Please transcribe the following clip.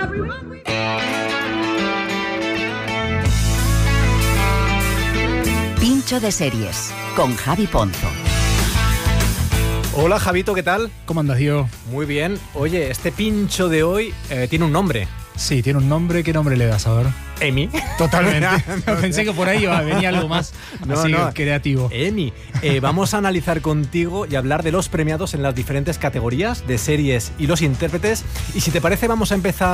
Pincho de series con Javi Ponzo. Hola Javito, ¿qué tal? ¿Cómo andas, Diego? Muy bien. Oye, este pincho de hoy tiene un nombre. Sí, tiene un nombre. ¿Qué nombre le das, a ver? Emi. Totalmente. Pensé que por ahí venía algo más así creativo. Emi. Vamos a analizar contigo y hablar de los premiados en las diferentes categorías de series y los intérpretes. Y si te parece, vamos a empezar